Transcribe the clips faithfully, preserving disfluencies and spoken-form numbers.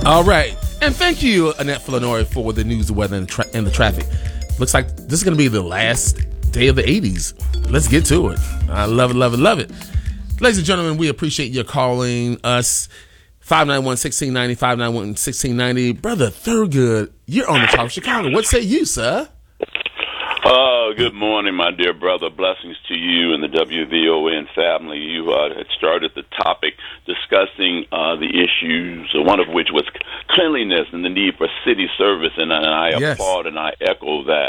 All right. And thank you, Annette Flournoy, for the news, the weather, and, tra- and the traffic. Looks like this is going to be the last day of the eighties. Let's get to it. I love it, love it, love it. Ladies and gentlemen, we appreciate you calling us. five nine one, one six nine zero, five nine one, one six nine zero. Brother Thurgood, you're on the Talk of Chicago. What say you, sir? Uh, good morning, my dear brother. Blessings to you and the W V O N family. You uh, had started the topic discussing uh, the issues, uh, one of which was cleanliness and the need for city service, and, and I Yes. applaud and I echo that.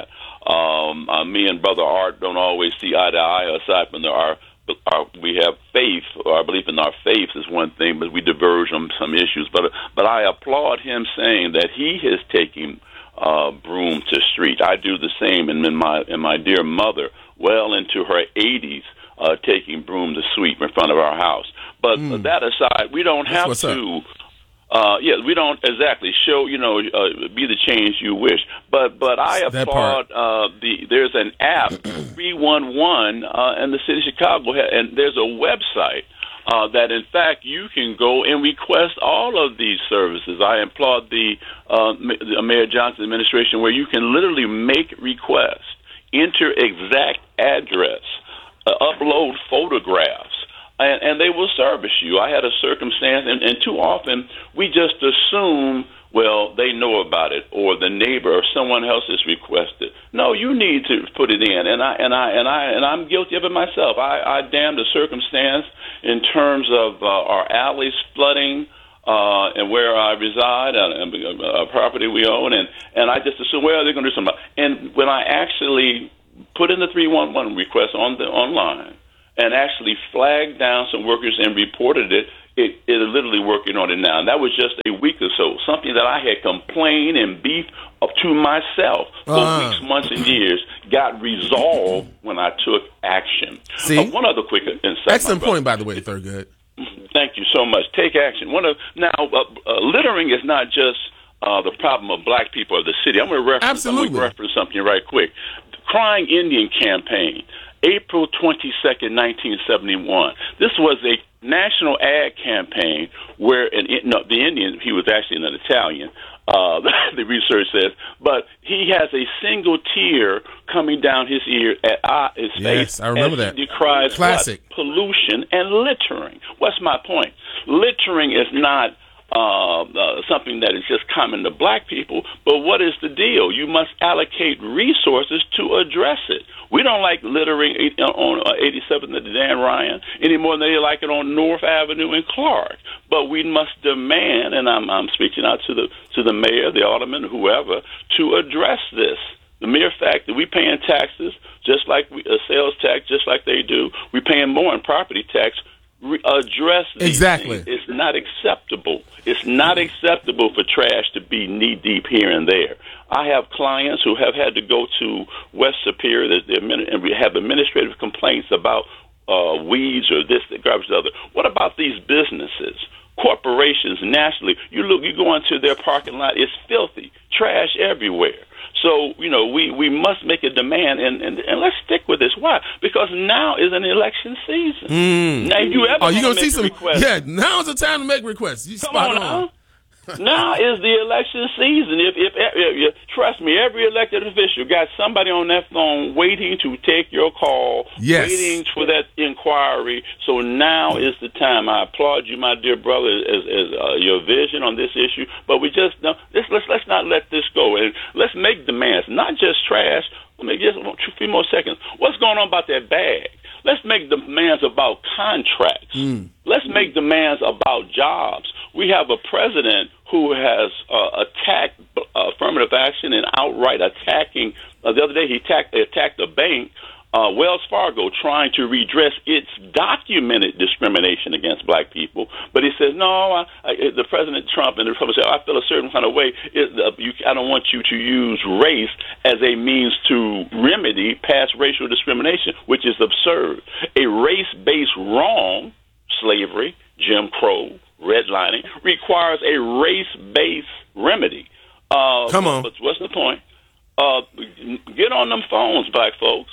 Um, uh, me and Brother Art don't always see eye to eye, aside from there are Our, we have faith, or our belief in our faith is one thing, but we diverge on some issues. But but I applaud him saying that he is taking uh, broom to street. I do the same, and in my and my dear mother, well into her eighties, uh, taking broom to sweep in front of our house. But mm. that aside, we don't have That's to. Uh, yeah, we don't exactly show, you know, uh, be the change you wish. But but I applaud uh, the. There's an app, three one one, uh, in the city of Chicago, and there's a website uh, that, in fact, you can go and request all of these services. I applaud the, uh, the Mayor Johnson administration, where you can literally make requests, enter exact address, uh, upload photographs. And, and they will service you. I had a circumstance, and, and too often we just assume, well, they know about it, or the neighbor or someone else has requested. No, you need to put it in, and I and I and I and I'm guilty of it myself. I, I damned the circumstance in terms of uh, our alleys flooding. Uh, and where I reside, and uh, a property we own, and, and I just assume, well, they're going to do something. And when I actually put in the three one one request on the online, and actually flagged down some workers and reported it, it, it is literally working on it now. And that was just a week or so, something that I had complained and beefed up to myself for uh. weeks, months, and years, got resolved when I took action. See? Uh, one other quick insight. Excellent point, by the way, Thurgood. Thank you so much. Take action. One of Now, uh, uh, littering is not just uh, the problem of black people of the city. I'm going to reference, Absolutely. reference something right quick. The Crying Indian campaign. April twenty-second, nineteen seventy-one. This was a national ad campaign where an, no, the Indian, he was actually an Italian, uh, the research says, but he has a single tear coming down his ear at uh, his yes, face. Yes, I remember as that. He decries Classic. What? Pollution and littering. What's my point? Littering is not Uh, uh, something that is just common to black people, but what is the deal? You must allocate resources to address it. We don't like littering on eighty-seventh and Dan Ryan any more than they like it on North Avenue in Clark. But we must demand, and I'm, I'm speaking out to the to the mayor, the alderman, whoever, to address this. The mere fact that we paying taxes just like we, a sales tax, just like they do, we paying more in property tax. Re- address these exactly. things. It's not acceptable. It's not acceptable for trash to be knee deep here and there. I have clients who have had to go to West Superior and we have administrative complaints about uh, weeds or this, that, garbage, the other. What about these businesses, corporations nationally? You look, you go into their parking lot, it's filthy, trash everywhere. So, you know, we, we must make a demand, and, and, and let's stick with this. Why? Because now is an election season. Mm. Now, if you ever oh, you gonna see some? request, yeah, now's the time to make requests. You come spot on, on. now. Now is the election season. If, if, if, if trust me, every elected official got somebody on that phone waiting to take your call, yes. waiting for that inquiry. So now is the time. I applaud you, my dear brother, as, as uh, your vision on this issue. But we just no, let's let's let's not let this go, and let's make demands, not just trash. Let me just a few more seconds. What's going on about that bag? Let's make demands about contracts. Mm. Let's make demands about jobs. We have a president who has uh, attacked uh, affirmative action and outright attacking. Uh, the other day, he attacked, attacked a bank, uh, Wells Fargo, trying to redress its documented discrimination against black people. But he says, no, I, I, the President Trump and the Republicans say, I feel a certain kind of way. It, uh, you, I don't want you to use race as a means to remedy past racial discrimination, which is absurd. A race-based wrong, slavery, Jim Crow, redlining, requires a race-based remedy. Uh, Come on. But what's the point? Uh, get on them phones, black folks.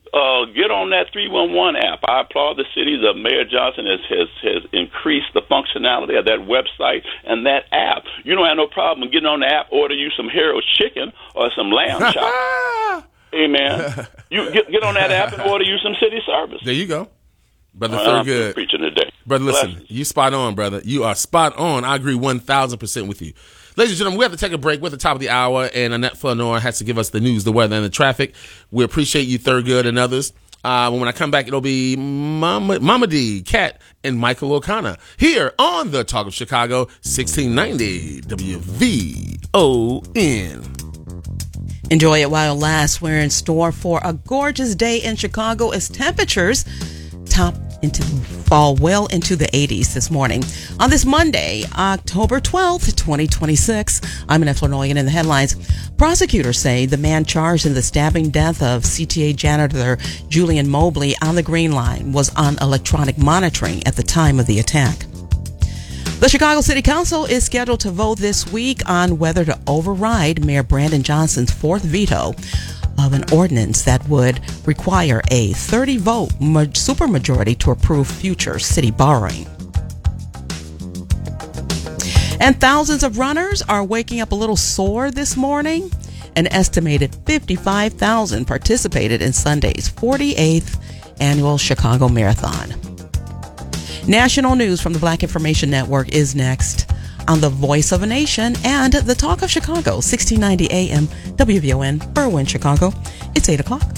Uh, get on that three one one app. I applaud the city. The Mayor Johnson has, has, has increased the functionality of that website and that app. You don't have no problem getting on the app, order you some Harold chicken or some lamb chop. Hey, man, you get, get on that app and order you some city service. There you go. Brother well, Thurgood. I'm preaching today. Brother, listen, Bless you spot on, brother. You are spot on. I agree one thousand percent with you. Ladies and gentlemen, we have to take a break. We're at the top of the hour, and Annette Flanor has to give us the news, the weather, and the traffic. We appreciate you, Thurgood, and others. Uh, when I come back, it'll be Mama, Mama D, Kat, and Michael O'Connor here on the Talk of Chicago, sixteen ninety W V O N. Enjoy it while it lasts. We're in store for a gorgeous day in Chicago as temperatures top into fall well into the eighties this morning. On this Monday, October twelfth, twenty twenty-six, I'm Annette Flanor in the headlines. Prosecutors say the man charged in the stabbing death of C T A janitor Julian Mobley on the Green Line was on electronic monitoring at the time of the attack. The Chicago City Council is scheduled to vote this week on whether to override Mayor Brandon Johnson's fourth veto of an ordinance that would require a thirty-vote supermajority to approve future city borrowing. And thousands of runners are waking up a little sore this morning. An estimated fifty-five thousand participated in Sunday's forty-eighth annual Chicago Marathon. National news from the Black Information Network is next on the Voice of a Nation and the Talk of Chicago, sixteen ninety A M W V O N, Berwyn, Chicago. It's eight o'clock.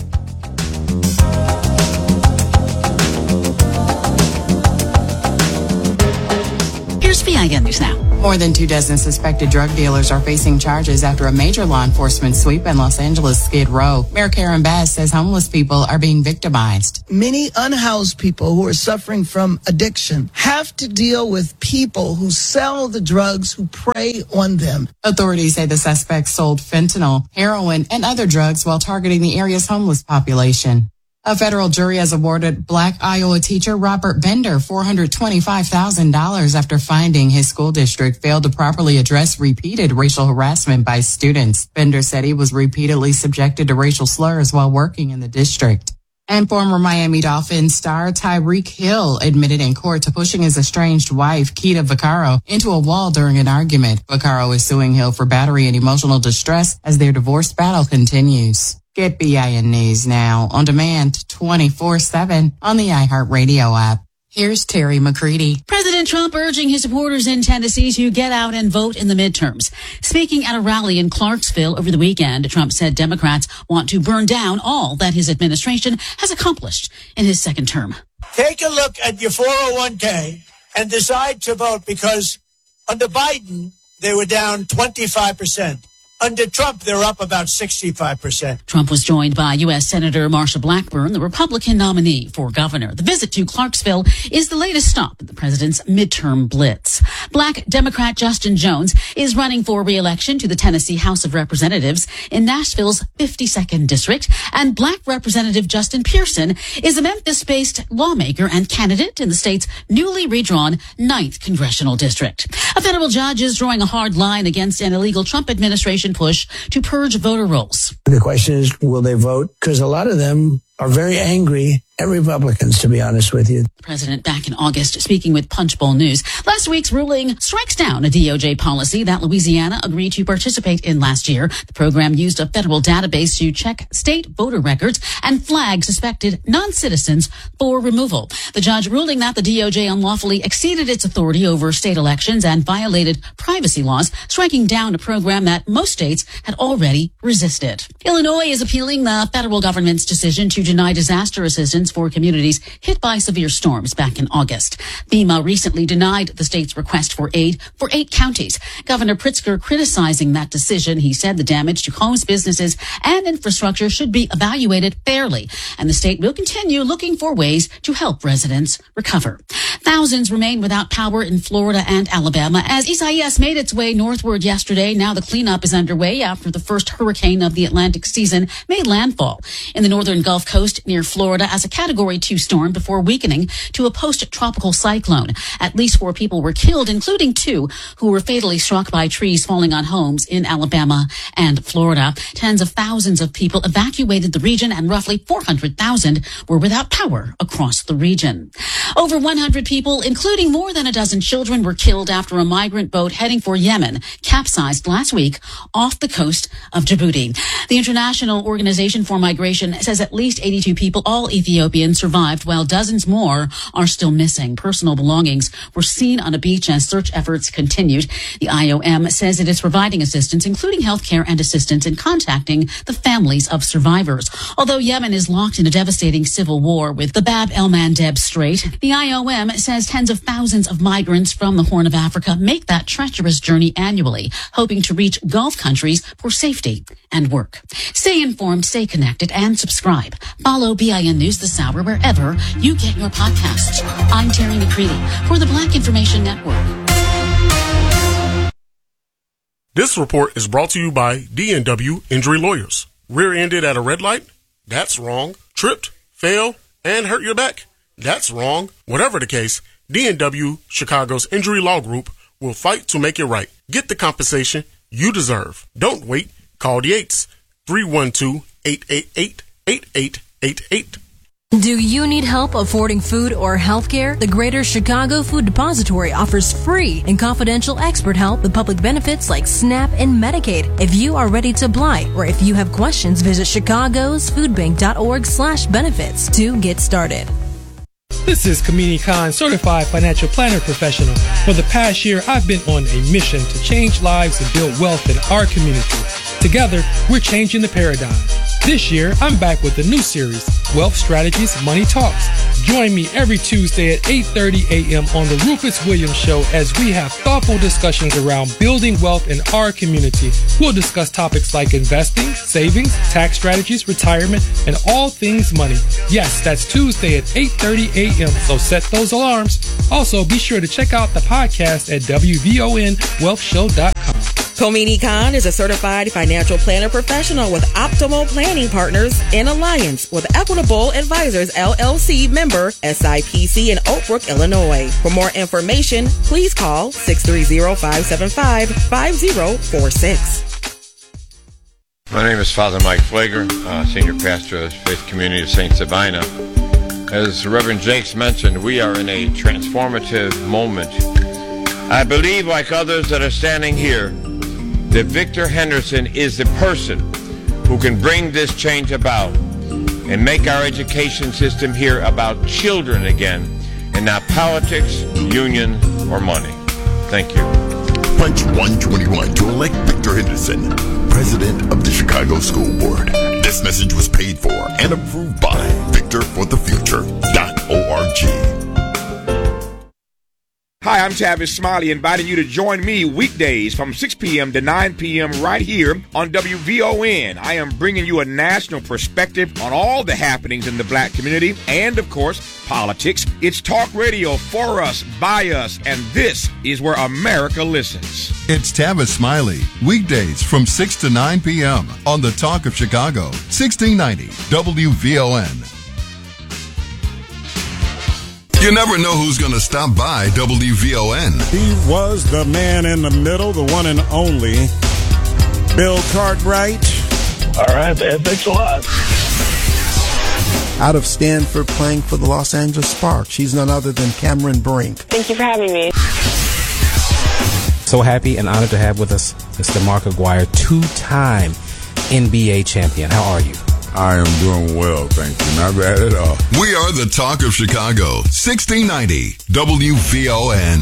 Here's V I N News Now. More than two dozen suspected drug dealers are facing charges after a major law enforcement sweep in Los Angeles' Skid Row. Mayor Karen Bass says homeless people are being victimized. Many unhoused people who are suffering from addiction have to deal with people who sell the drugs, who prey on them. Authorities say the suspects sold fentanyl, heroin, and other drugs while targeting the area's homeless population. A federal jury has awarded Black Iowa teacher Robert Bender four hundred twenty-five thousand dollars after finding his school district failed to properly address repeated racial harassment by students. Bender said he was repeatedly subjected to racial slurs while working in the district. And former Miami Dolphins star Tyreek Hill admitted in court to pushing his estranged wife, Keita Vaccaro, into a wall during an argument. Vaccaro is suing Hill for battery and emotional distress as their divorce battle continues. Get B I N News now on demand twenty-four seven on the iHeartRadio app. Here's Terry McCready. President Trump urging his supporters in Tennessee to get out and vote in the midterms. Speaking at a rally in Clarksville over the weekend, Trump said Democrats want to burn down all that his administration has accomplished in his second term. Take a look at your four oh one k and decide to vote, because under Biden, they were down twenty-five percent. Under Trump, they're up about sixty-five percent. Trump was joined by U S Senator Marsha Blackburn, the Republican nominee for governor. The visit to Clarksville is the latest stop in the president's midterm blitz. Black Democrat Justin Jones is running for re-election to the Tennessee House of Representatives in Nashville's fifty-second district. And Black Representative Justin Pearson is a Memphis-based lawmaker and candidate in the state's newly redrawn ninth congressional district. A federal judge is drawing a hard line against an illegal Trump administration push to purge voter rolls. The question is, will they vote? Because a lot of them are very angry at Republicans, to be honest with you. The president back in August speaking with Punchbowl News. Last week's ruling strikes down a D O J policy that Louisiana agreed to participate in last year. The program used a federal database to check state voter records and flag suspected non-citizens for removal. The judge ruling that the D O J unlawfully exceeded its authority over state elections and violated privacy laws, striking down a program that most states had already resisted. Illinois is appealing the federal government's decision to deny disaster assistance for communities hit by severe storms back in August. FEMA recently denied the state's request for aid for eight counties. Governor Pritzker criticizing that decision. He said the damage to homes, businesses, and infrastructure should be evaluated fairly, and the state will continue looking for ways to help residents recover. Thousands remain without power in Florida and Alabama as Isaias made its way northward yesterday. Now the cleanup is underway after the first hurricane of the Atlantic season made landfall in the northern Gulf Coast near Florida as a Category two storm before weakening to a post-tropical cyclone. At least four people were killed, including two who were fatally struck by trees falling on homes in Alabama and Florida. Tens of thousands of people evacuated the region and roughly four hundred thousand were without power across the region. Over one hundred people, including more than a dozen children, were killed after a migrant boat heading for Yemen capsized last week off the coast of Djibouti. The International Organization for Migration says at least eighty-two people, all Ethiopians, survived, while dozens more are still missing. Personal belongings were seen on a beach as search efforts continued. The I O M says it is providing assistance, including health care and assistance in contacting the families of survivors. Although Yemen is locked in a devastating civil war with the Bab el-Mandeb Strait, the I O M says tens of thousands of migrants from the Horn of Africa make that treacherous journey annually, hoping to reach Gulf countries for safety and work. Stay informed, stay connected, and subscribe. Follow B I N News this hour wherever you get your podcasts. I'm Terry McCready for the Black Information Network. This report is brought to you by D and W Injury Lawyers. Rear-ended at a red light? That's wrong. Tripped, fell, and hurt your back? That's wrong. Whatever the case, D and W Chicago's Injury Law Group will fight to make it right. Get the compensation you deserve. Don't wait. Call the eights. three one two, eight eight eight, eight eight eight eight. Do you need help affording food or health care? The Greater Chicago Food Depository offers free and confidential expert help with public benefits like SNAP and Medicaid. If you are ready to apply or if you have questions, visit chicagosfoodbank.org slash benefits to get started. This is Kamini Khan, certified financial planner professional. For the past year, I've been on a mission to change lives and build wealth in our community. Together, we're changing the paradigm. This year, I'm back with a new series, Wealth Strategies, Money Talks. Join me every Tuesday at eight thirty a.m. on The Rufus Williams Show as we have thoughtful discussions around building wealth in our community. We'll discuss topics like investing, savings, tax strategies, retirement, and all things money. Yes, that's Tuesday at eight thirty a.m., so set those alarms. Also, be sure to check out the podcast at W V O N wealth show dot com. Komini Khan is a certified financial planner professional with Optimal Planning Partners in alliance with Equitable Advisors, L L C member S I P C in Oak Brook, Illinois. For more information, please call six three zero, five seven five, five zero four six. My name is Father Mike Flager, uh, Senior Pastor of Faith Community of Saint Sabina. As Reverend Jakes mentioned, we are in a transformative moment. I believe, like others that are standing here, that Victor Henderson is the person who can bring this change about and make our education system here about children again and not politics, union, or money. Thank you. Punch one twenty-one to elect Victor Henderson, President of the Chicago School Board. This message was paid for and approved by Victor for the Future dot org. Hi, I'm Tavis Smiley, inviting you to join me weekdays from six p.m. to nine p.m. right here on W V O N. I am bringing you a national perspective on all the happenings in the black community and, of course, politics. It's talk radio for us, by us, and this is where America listens. It's Tavis Smiley, weekdays from six to nine p.m. on the Talk of Chicago, sixteen ninety W V O N. You never know who's going to stop by W V O N. He was the man in the middle, the one and only Bill Cartwright. All right, man. Thanks a lot. Out of Stanford, playing for the Los Angeles Sparks. She's none other than Cameron Brink. Thank you for having me. So happy and honored to have with us Mister Mark Aguirre, two-time N B A champion. How are you? I am doing well, thank you. Not bad at all. We are the Talk of Chicago, sixteen ninety W V O N.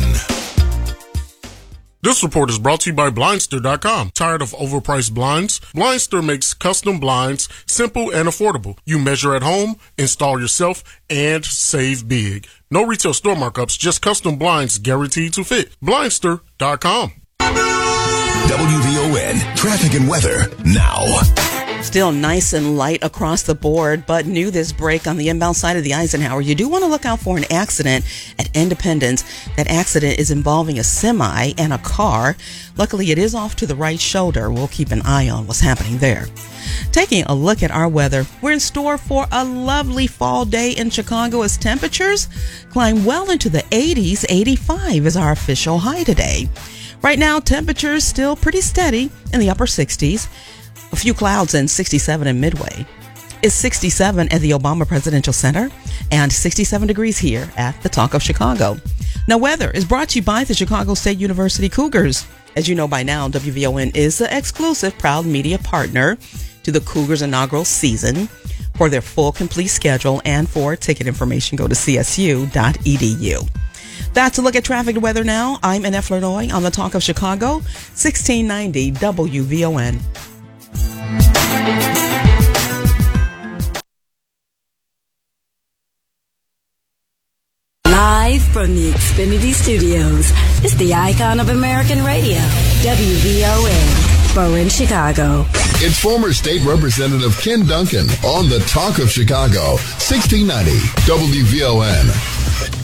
This report is brought to you by Blindster dot com. Tired of overpriced blinds? Blindster makes custom blinds simple and affordable. You measure at home, install yourself, and save big. No retail store markups, just custom blinds guaranteed to fit. Blindster dot com. W V O N, traffic and weather now. Still nice and light across the board, but new this break on the inbound side of the Eisenhower. You do want to look out for an accident at Independence. That accident is involving a semi and a car. Luckily, it is off to the right shoulder. We'll keep an eye on what's happening there. Taking a look at our weather, we're in store for a lovely fall day in Chicago as temperatures climb well into the eighties. eighty-five is our official high today. Right now, temperatures still pretty steady in the upper sixties. A few clouds and sixty-seven in Midway. It's sixty-seven at the Obama Presidential Center and sixty-seven degrees here at the Talk of Chicago. Now, weather is brought to you by the Chicago State University Cougars. As you know by now, W V O N is the exclusive proud media partner to the Cougars inaugural season. For their full complete schedule and for ticket information, go to c s u dot e d u. That's a look at traffic and weather now. I'm Annette Flournoy on the Talk of Chicago, sixteen ninety W V O N. Live from the Xfinity Studios, it's the icon of American radio, W V O N, Berlin, Chicago. It's former state representative Ken Duncan on the Talk of Chicago, sixteen ninety W V O N.